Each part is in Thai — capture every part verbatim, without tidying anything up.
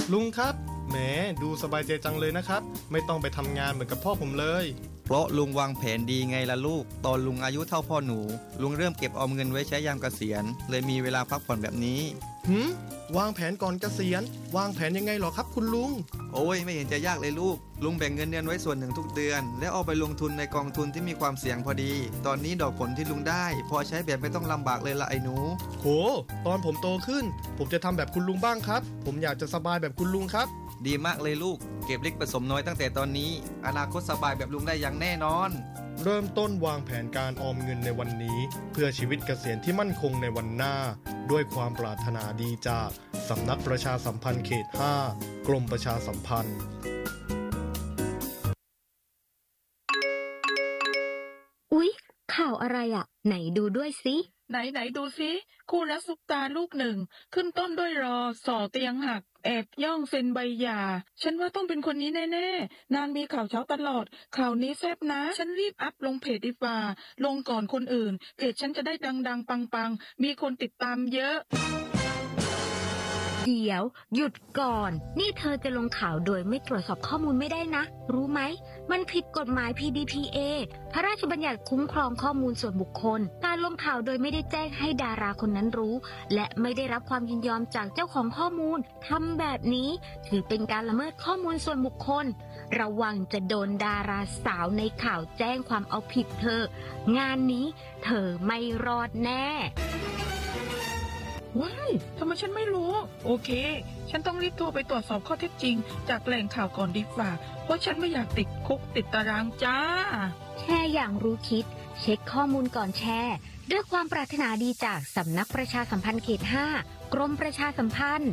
ลุงครับแหมดูสบายใจจังเลยนะครับไม่ต้องไปทำงานเหมือนกับพ่อผมเลยเพราะลุงวางแผนดีไงล่ะลูกตอนลุงอายุเท่าพ่อหนูลุงเริ่มเก็บออมเงินไว้ใช้ยามเกษียณเลยมีเวลาพักผ่อนแบบนี้หืมวางแผนก่อนเกษียณวางแผนยังไงหรอครับคุณลุงโอ้ยไม่เห็นจะยากเลยลูกลุงแบ่งเงินเดือนไว้ส่วนหนึ่งทุกเดือนแล้วเอาไปลงทุนในกองทุนที่มีความเสี่ยงพอดีตอนนี้ดอกผลที่ลุงได้พอใช้แบบไม่ต้องลำบากเลยละไอ้หนูโหตอนผมโตขึ้นผมจะทำแบบคุณลุงบ้างครับผมอยากจะสบายแบบคุณลุงครับดีมากเลยลูกเก็บเล็กผสมน้อยตั้งแต่ตอนนี้อนาคตสบายแบบลุงได้อย่างแน่นอนเริ่มต้นวางแผนการออมเงินในวันนี้เพื่อชีวิตเกษียณที่มั่นคงในวันหน้าด้วยความปรารถนาดีจากสำนักประชาสัมพันธ์เขตห้ากรมประชาสัมพันธ์อุ๊ยข่าวอะไรอ่ะไหนดูด้วยสิไหนไหนดูสิคู่รักซุปตาลูกหนึ่งขึ้นต้นด้วยรอส่อเตียงหักแอบย่องเซ็นใบหย่าฉันว่าต้องเป็นคนนี้แน่ๆนางมีข่าวเช้าตลอดข่าวนี้แซ่บนะฉันรีบอัพลงเพจดีฟ้าลงก่อนคนอื่นเพจฉันจะได้ดังๆปังๆมีคนติดตามเยอะเดี๋ยวหยุดก่อนนี่เธอจะลงข่าวโดยไม่ตรวจสอบข้อมูลไม่ได้นะรู้ไหมมันผิดกฎหมาย พี ดี พี เอ พระราชบัญญัติคุ้มครองข้อมูลส่วนบุคคลการลงข่าวโดยไม่ได้แจ้งให้ดาราคนนั้นรู้และไม่ได้รับความยินยอมจากเจ้าของข้อมูลทำแบบนี้ถือเป็นการละเมิดข้อมูลส่วนบุคคลระวังจะโดนดาราสาวในข่าวแจ้งความเอาผิดเธองานนี้เธอไม่รอดแน่ว้ายทำไมฉันไม่รู้โอเคฉันต้องรีบโทรไปตรวจสอบข้อเท็จจริงจากแหล่งข่าวก่อนดีกว่าเพราะฉันไม่อยากติดคุกติดตารางจ้าแชร์อย่างรู้คิดเช็คข้อมูลก่อนแชร์ด้วยความปรารถนาดีจากสำนักประชาสัมพันธ์เขตห้ากรมประชาสัมพันธ์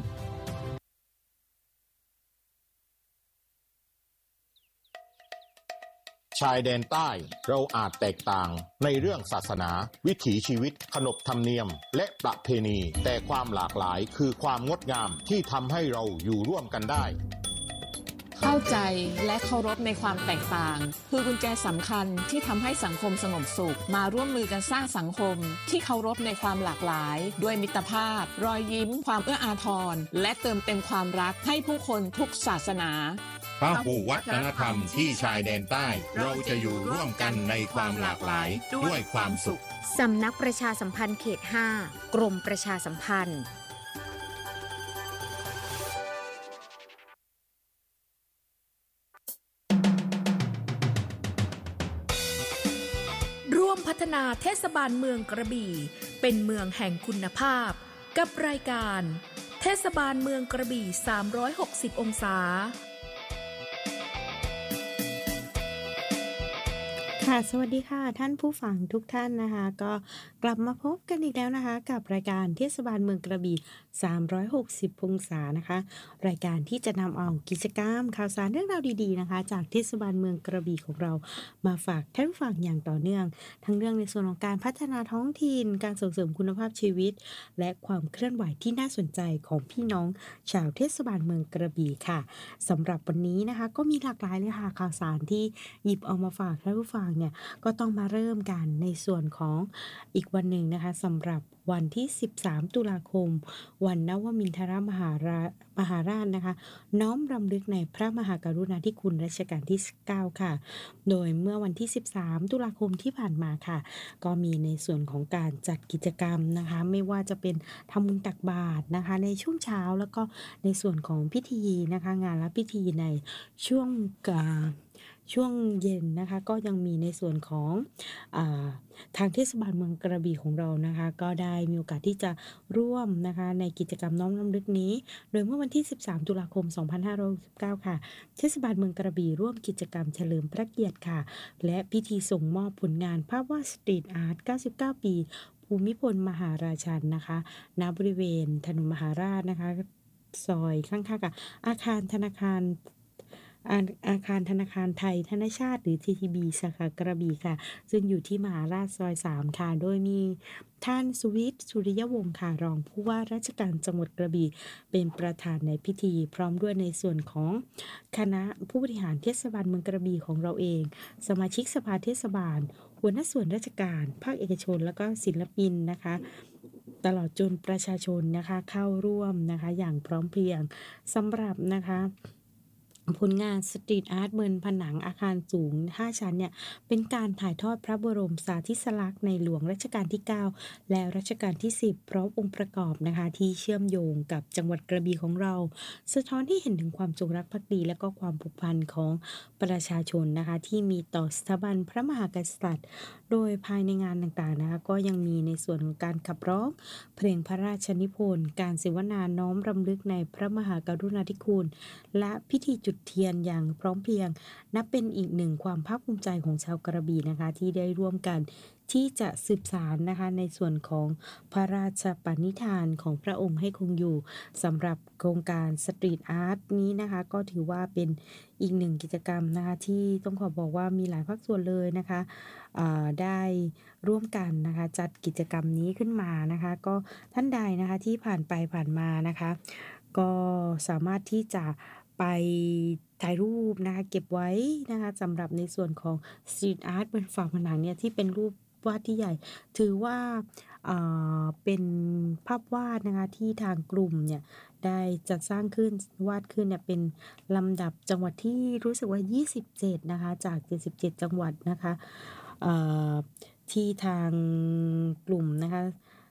ชายแดนใต้เราอาจแตกต่างในเรื่องศาสนาวิถีชีวิตขนบธรรมเนียมและประเพณีแต่ความหลากหลายคือความงดงามที่ทำให้เราอยู่ร่วมกันได้เข้าใจและเคารพในความแตกต่างคือกุญแจสำคัญที่ทำให้สังคมสงบสุขมาร่วมมือกันสร้างสังคมที่เคารพในความหลากหลายด้วยมิตรภาพรอยยิ้มความเอื้ออาทรและเติมเต็มความรักให้ผู้คนทุกศาสนาพหุวัฒนธรรมที่ชายแดนใต้เราจะอยู่ร่วมกันในความหลากหลายด้วยความสุขสำนักประชาสัมพันธ์เขตห้ากรมประชาสัมพันธ์ร่วมพัฒนาเทศบาลเมืองกระบี่เป็นเมืองแห่งคุณภาพกับรายการเทศบาลเมืองกระบี่สามร้อยหกสิบองศาค่ะสวัสดีค่ะท่านผู้ฟังทุกท่านนะคะก็กลับมาพบกันอีกแล้วนะคะกับรายการเทศบาลเมืองกระบี่สามร้อยหกสิบองศานะคะรายการที่จะนำเอากิจกรรมข่าวสารเรื่องราวดีๆนะคะจากเทศบาลเมืองกระบี่ของเรามาฝากท่านผู้ฟังอย่างต่อเนื่องทั้งเรื่องในส่วนของการพัฒนาท้องถิ่นการส่งเสริมคุณภาพชีวิตและความเคลื่อนไหวที่น่าสนใจของพี่น้องชาวเทศบาลเมืองกระบี่ค่ะสำหรับวันนี้นะคะก็มีหลากหลายเลยค่ะข่าวสารที่หยิบเอามาฝากท่านผู้ฟังเนี่ยก็ต้องมาเริ่มกันในส่วนของอีกวันหนึ่งนะคะสำหรับวันที่สิบสามตุลาคมวันนวมินทรมหาราชมหาราชนะคะน้อมรำลึกในพระมหากรุณาธิคุณรัชกาลที่เก้าค่ะโดยเมื่อวันที่สิบสามตุลาคมที่ผ่านมาค่ะก็มีในส่วนของการจัดกิจกรรมนะคะไม่ว่าจะเป็นทำบุญตักบาตรนะคะในช่วงเช้าแล้วก็ในส่วนของพิธีนะคะงานและพิธีในช่วงช่วงเย็นนะคะก็ยังมีในส่วนของอ่าทางเทศบาลเมืองกระบี่ของเรานะคะก็ได้มีโอกาสที่จะร่วมนะคะในกิจกรรมน้อมรำลึกนี้โดยเมื่อวันที่สิบสามตุลาคมสองพันห้าร้อยหกสิบเก้าค่ะเทศบาลเมืองกระบี่ร่วมกิจกรรมเฉลิมพระเกียรติค่ะและพิธีส่งมอบผลงานภาพวาดสตรีทอาร์ตเก้าสิบเก้าปีภูมิพลมหาราชันนะคะณบริเวณถนนมหาราชนะคะซอยข้างๆกับอาคารธนาคารอาอาคารธนาคารไทยธนชาติหรือ ที ที บี สาขากระบี่ค่ะซึ่งอยู่ที่มหาราชซอยสามค่ะโดยมีท่านสุวิทย์สุริยวงศ์ค่ะรองผู้ว่าราชการจังหวัดกระบี่เป็นประธานในพิธีพร้อมด้วยในส่วนของคณะผู้บริหารเทศบาลเมืองกระบี่ของเราเองสมาชิกสภาเทศบาลหัวหน้าส่วนราชการภาคเอกชนแล้วก็ศิลปินนะคะตลอดจนประชาชนนะคะเข้าร่วมนะคะอย่างพร้อมเพรียงสำหรับนะคะผลงานสตรีทอาร์ตบนผนังอาคารสูงห้าชั้นเนี่ยเป็นการถ่ายทอดพระบรมสาธิสลักษณ์ในหลวงรัชกาลที่เก้าและรัชกาลที่สิบพร้อมองค์ประกอบนะคะที่เชื่อมโยงกับจังหวัดกระบี่ของเราสะท้อนให้เห็นถึงความจงรักภักดีและก็ความผูกพันของประชาชนนะคะที่มีต่อสถาบันพระมหากษัตริย์โดยภายในงานต่างๆนะคะก็ยังมีในส่วนของการขับร้องเพลงพระราชนิพนธ์การเสวนาน้อมรำลึกในพระมหากรุณาธิคุณและพิธีจุดเทียนอย่างพร้อมเพรียงนับเป็นอีกหนึ่งความภาคภูมิใจของชาวกระบี่นะคะที่ได้ร่วมกันที่จะสืบสานนะคะในส่วนของพระราชปณิธานของพระองค์ให้คงอยู่สำหรับโครงการสตรีทอาร์ตนี้นะคะก็ถือว่าเป็นอีกหนึ่งกิจกรรมนะคะที่ต้องขอบอกว่ามีหลายภาคส่วนเลยนะคะได้ร่วมกันนะคะจัดกิจกรรมนี้ขึ้นมานะคะก็ท่านใดนะคะที่ผ่านไปผ่านมานะคะก็สามารถที่จะไปถ่ายรูปนะคะเก็บไว้นะคะสำหรับในส่วนของสตรีทอาร์ตบนฝาผนังเนี่ยที่เป็นรูปวาดที่ใหญ่ถือว่าเป็นภาพวาดนะคะที่ทางกลุ่มเนี่ยได้จัดสร้างขึ้นวาดขึ้นเนี่ยเป็นลำดับจังหวัดที่รู้สึกว่ายี่สิบเจ็ดนะคะจากเจ็ดสิบเจ็ดจังหวัดนะคะที่ทางกลุ่มนะคะ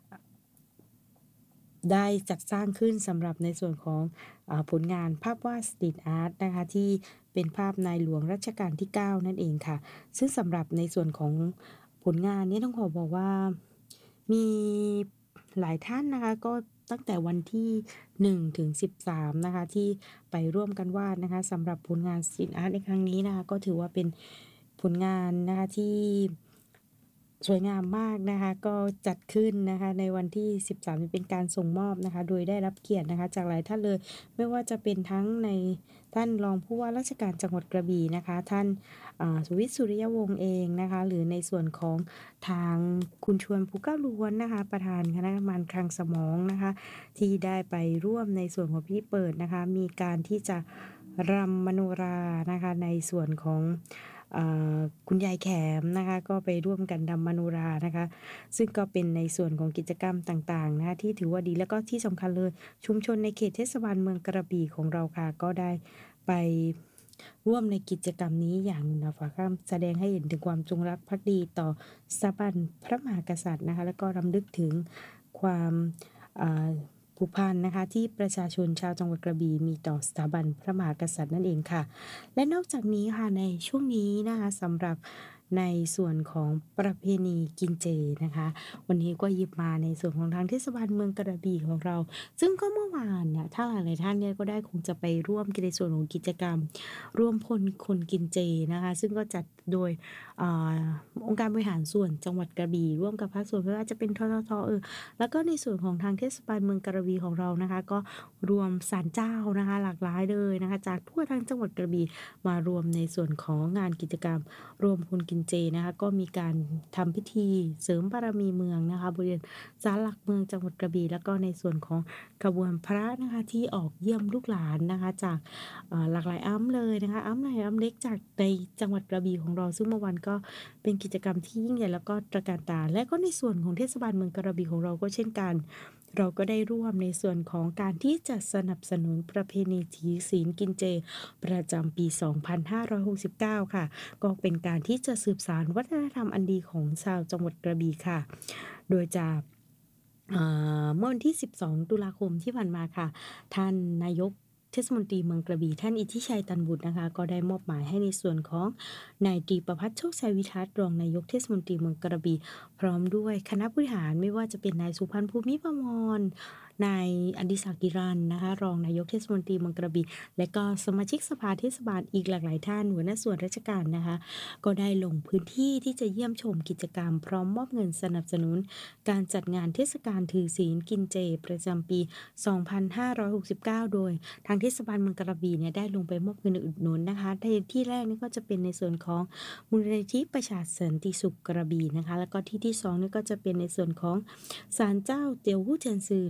ได้จัดสร้างขึ้นสำหรับในส่วนของอ่าผลงานภาพวาดสตรีทอาร์ตนะคะที่เป็นภาพในหลวงรัชกาลที่เก้านั่นเองค่ะซึ่งสำหรับในส่วนของผลงานนี้ต้องขอบอกว่ามีหลายท่านนะคะก็ตั้งแต่วันที่หนึ่งถึงสิบสามนะคะที่ไปร่วมกันวาดนะคะสำหรับผลงานสตรีทอาร์ตในครั้งนี้นะคะก็ถือว่าเป็นผลงานนะคะที่สวยงามมากนะคะก็จัดขึ้นนะคะในวันที่สิบสามเป็นการส่งมอบนะคะโดยได้รับเกียรตินะคะจากหลายท่านเลยไม่ว่าจะเป็นทั้งในท่านรองผู้ว่าราชการจังหวัดกระบี่นะคะท่านสุวิทย์สุริยวงศ์เองนะคะหรือในส่วนของทางคุณชวนภูเก้าล้วนนะคะประธานคณะกรรมการคลังสมองนะคะที่ได้ไปร่วมในส่วนของพิธีเปิดนะคะมีการที่จะรำมโนรานะคะในส่วนของคุณยายแขมนะคะก็ไปร่วมกันรำมโนรานะคะซึ่งก็เป็นในส่วนของกิจกรรมต่างๆนะคะที่ถือว่าดีแล้วก็ที่สำคัญเลยชุมชนในเขตเทศบาลเมืองกระบี่ของเราค่ะก็ได้ไปร่วมในกิจกรรมนี้อย่างนะฝากข้ามแสดงให้เห็นถึงความจงรักภักดีต่อสถาบันพระมหากษัตริย์นะคะแล้วก็รำลึกถึงความผูกพันนะคะที่ประชาชนชาวจังหวัดกระบี่มีต่อสถาบันพระมหากษัตริย์นั่นเองค่ะและนอกจากนี้ค่ะในช่วงนี้นะคะสำหรับในส่วนของประเพณีกินเจนะคะวันนี้ก็หยิบมาในส่วนของทางเทศบาลเมืองกระบี่ของเราซึ่งก็เมื่อวานเนี่ยถ้าหลายๆท่านเนี่ยก็ได้คงจะไปร่วมในส่วนของกิจกรรมร่วมพลคนกินเจนะคะซึ่งก็จัดโดยอองค์การบริหารส่วนจังหวัดกระบี่ร่วมกับภาคส่วนไม่ว่าจะเป็นทททเออแล้วก็ในส่วนของทางเทศบาลเมืองกระบี่ของเรานะคะก็รวมศาลเจ้านะคะหลากหลายเลยนะคะจากทั่วทั้งจังหวัดกระบี่มารวมในส่วนของงานกิจกรรมรวมพลกินเจนะคะก็มีการทำพิธีเสริมบารมีเมืองนะคะบริเวณศาลหลักเมืองจังหวัดกระบี่แล้วก็ในส่วนของขบวนพระนะคะที่ออกเยี่ยมลูกหลานนะคะจากหลากหลายอ้ำเลยนะคะอ้ำใหญ่อ้ำเล็กจากในจังหวัดกระบี่ของเราซึ่งเมื่อวันก็เป็นกิจกรรมที่ยิ่งใหญ่แล้วก็ตระการตาและก็ในส่วนของเทศบาลเมืองกระบี่ของเราก็เช่นกันเราก็ได้ร่วมในส่วนของการที่จะสนับสนุนประเพณีถือศีลกินเจประจำปีสองพันห้าร้อยหกสิบเก้าค่ะก็เป็นการที่จะสืบสานวัฒนธรรมอันดีของชาวจังหวัดกระบี่ค่ะโดยจากเมื่อวันที่สิบสองตุลาคมที่ผ่านมาค่ะท่านนายกเทศมนตรีเมืองกระบี่ท่านอิทธิชัยตันบุตรนะคะก็ได้มอบหมายให้ในส่วนของนายตรีประภัสโชคชัยวิทัศน์รองนายกเทศมนตรีเมืองกระบี่พร้อมด้วยคณะบริหารไม่ว่าจะเป็นนายสุพันธ์ภูมิประมรนายอดิศักดิ์กิรันนะคะรองนายกเทศมนตรีเมืองกระบี่และก็สมาชิกสภาเทศบาลอีกหลากหลายท่านหัวหน้าส่วนราชการนะคะก็ได้ลงพื้นที่ที่จะเยี่ยมชมกิจกรรมพร้อมมอบเงินสนับสนุนการจัดงานเทศกาลถือศีลกินเจประจำปีสองพันห้าร้อยหกสิบเก้าโดยทางเทศบาลเมืองกระบี่เนี่ยได้ลงไปมอบเงินอุดหนุนนะคะที่แรกนี่ก็จะเป็นในส่วนของมูลนิธิประชาสันติสุขกระบี่นะคะแล้วก็ที่ที่สองนี่ก็จะเป็นในส่วนของศาลเจ้าเตียวหู้เทียนซือนะคะศ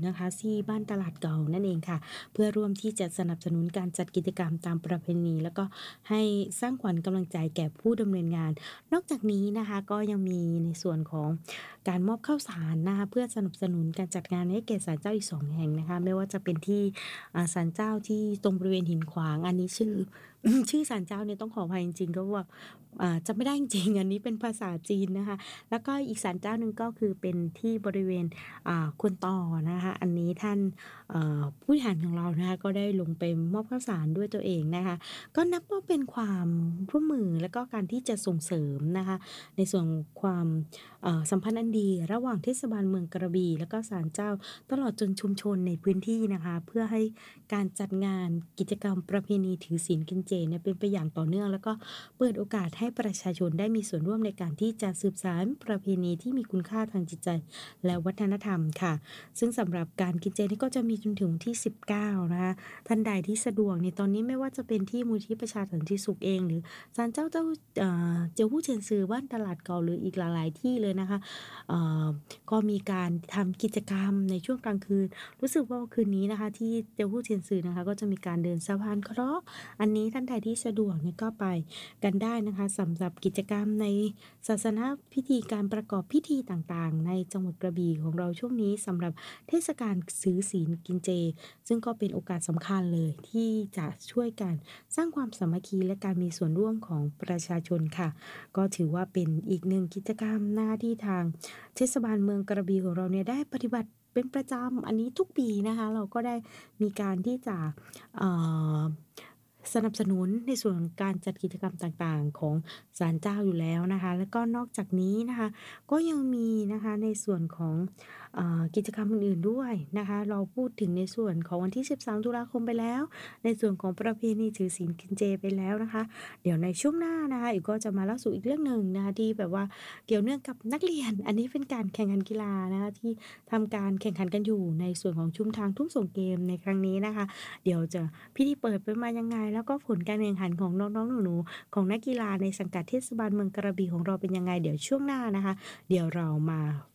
ที่บ้านตลาดเก่านั่นเองค่ะเพื่อร่วมที่จะสนับสนุนการจัดกิจกรรมตามประเพณีแล้วก็ให้สร้างขวัญกำลังใจแก่ผู้ดำเนินงานนอกจากนี้นะคะก็ยังมีในส่วนของการมอบข้าวสารนะคะเพื่อสนับสนุนการจัดงานให้แก่ศาลเจ้าอีกสองแห่งนะคะไม่ว่าจะเป็นที่ศาลเจ้าที่ตรงบริเวณหินขวางอันนี้ชื่อ ชื่อศาลเจ้าเนี่ยต้องขออภัยจริงๆก็ว่าจำไม่ได้จริงๆอันนี้เป็นภาษาจีนนะคะแล้วก็อีกศาลเจ้าหนึ่งก็คือเป็นที่บริเวณควนต่อนะคะอันนี้ท่านผู้บริหารของเรานะคะก็ได้ลงไปมอบข้าวสารด้วยตัวเองนะคะก็นับว่าเป็นความร่วมมือและก็การที่จะส่งเสริมนะคะในส่วนความสัมพันธ์อันดีระหว่างเทศบาลเมืองกระบี่แล้วก็ศาลเจ้าตลอดจนชุมชนในพื้นที่นะคะเพื่อให้การจัดงานกิจกรรมประเพณีถือศีลกินเจเนี่ยเป็นไปอย่างต่อเนื่องแล้วก็เปิดโอกาสให้ประชาชนได้มีส่วนร่วมในการที่จะสืบสานประเพณีที่มีคุณค่าทางจิตใจและวัฒนธรรมค่ะซึ่งสำหรับการกินเจนี่ก็จะมีจนถึงวันที่สิบเก้านะคะท่านใดที่สะดวกในตอนนี้ไม่ว่าจะเป็นที่มูลที่ประชาสันติสุขเองหรือศาลเจ้าเจ้าเจ้าผู้เชียนซือบ้านตลาดเก่าหรืออีกหลายๆที่เลยนะคะก็มีการทำกิจกรรมในช่วงกลางคืนรู้สึกว่าคืนนี้นะคะที่เจ้าผู้เชียนซือนะคะก็จะมีการเดินสะพานเคราะห์อันนี้ท่านใดที่สะดวกเนี่ยก็ไปกันได้นะคะสำหรับกิจกรรมในศาสนาพิธีการประกอบพิธีต่างๆในจังหวัดกระบี่ของเราช่วงนี้สำหรับเทศกาลถือศีลกินเจซึ่งก็เป็นโอกาสสำคัญเลยที่จะช่วยกันสร้างความสามัคคีและการมีส่วนร่วมของประชาชนค่ะก็ถือว่าเป็นอีกหนึ่งกิจกรรมหน้าที่ทางเทศบาลเมืองกระบี่ของเราเนี่ยได้ปฏิบัติเป็นประจำอันนี้ทุกปีนะคะเราก็ได้มีการที่จะสนับสนุนในส่วนการจัดกิจกรรมต่างๆของศาลเจ้าอยู่แล้วนะคะแล้วก็นอกจากนี้นะคะก็ยังมีนะคะในส่วนของเอ่อกิจกรรมอื่นๆด้วยนะคะเราพูดถึงในส่วนของวันที่สิบสามตุลาคมไปแล้วในส่วนของประเพณีถือศีลกินเจไปแล้วนะคะเดี๋ยวในช่วงหน้านะคะอีกก็จะมาเล่าสู่อีกเรื่องหนึ่งนะคะที่แบบว่าเกี่ยวเนื่องกับนักเรียนอันนี้เป็นการแข่งขันกีฬานะคะที่ทำการแข่งขันกันอยู่ในส่วนของชุมทางทุ่งส่งเกมในครั้งนี้นะคะเดี๋ยวจะพิธีเปิดเป็นมายังไงแล้วก็ผลการแข่งขันของน้องๆหนูๆของนักกีฬาในสังกัดเทศบาลเมืองกระบี่ของเราเป็นยังไงเดี๋ยวช่วงหน้านะคะเดี๋ยวเรามา